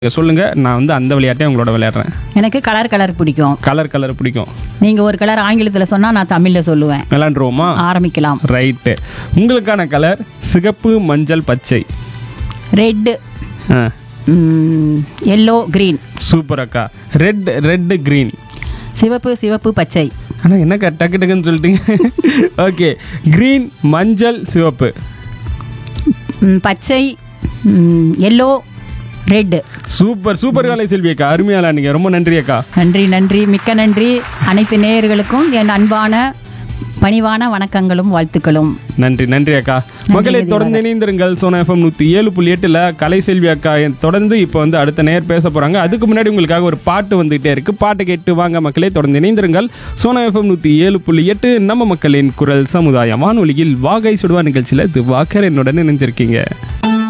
சொல்லுங்க, நான் வந்து அந்த விளையாட்டை உங்களோட விளையாடுறேன். எனக்கு கலர் பிடிக்கும். கலர் பிடிக்கும். நீங்க ஒரு கலர் ஆங்கிலத்தில் சொன்னா நான் தமிழ்ல சொல்லுவேன். விளையாண்டுருவோமா? ஆரம்பிக்கலாம். ரைட்டு. உங்களுக்கான கலர் சிகப்பு, மஞ்சள், பச்சை. ரெட், ஆ, எல்லோ, கிரீன். சூப்பர் அக்கா. Red green. சிவப்பு பச்சை. ஆனால் என்னக்கா டக்குன்னு சொல்லிட்டீங்க. ஓகே, கிரீன், மஞ்சள், சிவப்பு. பச்சை, எல்லோ, ரெட். சூப்பர் காலை செல்வி அக்கா, அருமையாளா நீங்கள். ரொம்ப நன்றி அக்கா. நன்றி, மிக்க நன்றி. அனைத்து நேயர்களுக்கும் என் அன்பான பணிவான வணக்கங்களும் வாழ்த்துக்களும். நன்றி அக்கா. மக்களை தொடர்ந்து இணைந்திருங்கள். சோனா எஃப்எம் 107.8 கலை செல்வி அக்கா தொடர்ந்து இப்போ வந்து அடுத்த நேர் பேச போகிறாங்க. அதுக்கு முன்னாடி உங்களுக்காக ஒரு பாட்டு வந்துகிட்டே இருக்குது. பாட்டு கேட்டு வாங்க மக்களே. தொடர்ந்து இணைந்திருங்கள். சோனா எஃப்எம் 107.8 நம்ம மக்களின் குரல் சமுதாய வானொலியில் வாகை சுடுவா நிகழ்ச்சியில் இது வாக்கர் என்னுடன் இணைஞ்சிருக்கீங்க.